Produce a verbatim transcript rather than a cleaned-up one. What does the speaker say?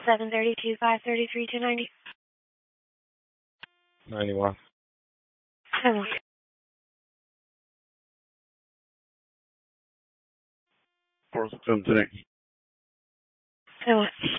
seven thirty-two, five thirty-three, two ninety. ninety-one. Hello. four seven three. Hello.